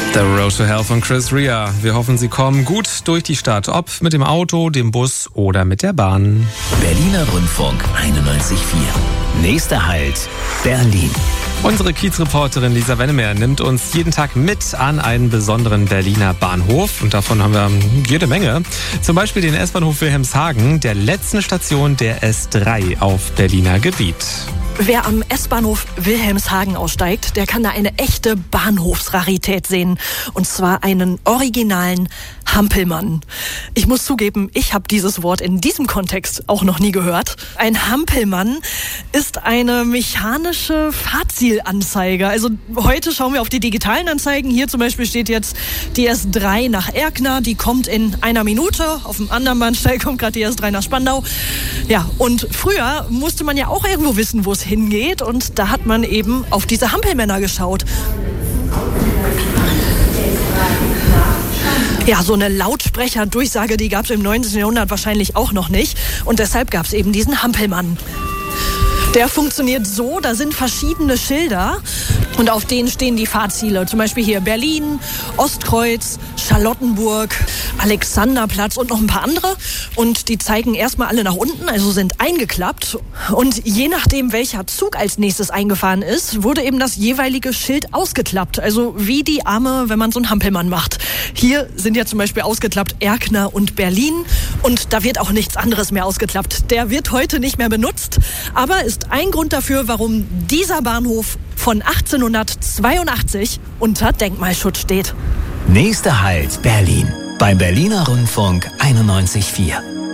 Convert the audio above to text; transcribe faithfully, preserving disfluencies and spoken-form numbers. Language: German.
The Road to Hell von Chris Rea. Wir hoffen, Sie kommen gut durch die Stadt, ob mit dem Auto, dem Bus oder mit der Bahn. Berliner Rundfunk einundneunzig Komma vier. Nächster Halt, Berlin. Unsere Kiezreporterin Lisa Wennemer nimmt uns jeden Tag mit an einen besonderen Berliner Bahnhof. Und davon haben wir jede Menge. Zum Beispiel den S-Bahnhof Wilhelmshagen, der letzten Station der S drei auf Berliner Gebiet. Wer am S-Bahnhof Wilhelmshagen aussteigt, der kann da eine echte Bahnhofsrarität sehen. Und zwar einen originalen Hampelmann. Ich muss zugeben, ich habe dieses Wort in diesem Kontext auch noch nie gehört. Ein Hampelmann ist eine mechanische Fahrtzielanzeige. Also heute schauen wir auf die digitalen Anzeigen. Hier zum Beispiel steht jetzt die S drei nach Erkner. Die kommt in einer Minute. Auf dem anderen Bahnsteig kommt gerade die S drei nach Spandau. Ja, und früher musste man ja auch irgendwo wissen, wo es hingeht. Und da hat man eben auf diese Hampelmänner geschaut. Ja, so eine Lautsprecherdurchsage, die gab es im neunzehnten Jahrhundert wahrscheinlich auch noch nicht. Und deshalb gab es eben diesen Hampelmann. Der funktioniert so, da sind verschiedene Schilder und auf denen stehen die Fahrziele. Zum Beispiel hier Berlin, Ostkreuz, Charlottenburg, Alexanderplatz und noch ein paar andere. Und die zeigen erstmal alle nach unten, also sind eingeklappt. Und je nachdem, welcher Zug als nächstes eingefahren ist, wurde eben das jeweilige Schild ausgeklappt. Also wie die Arme, wenn man so einen Hampelmann macht. Hier sind ja zum Beispiel ausgeklappt Erkner und Berlin. Und da wird auch nichts anderes mehr ausgeklappt. Der wird heute nicht mehr benutzt, aber ist ein Grund dafür, warum dieser Bahnhof von achtzehnhundertzweiundachtzig unter Denkmalschutz steht. Nächster Halt, Berlin. Beim Berliner Rundfunk einundneunzig Komma vier.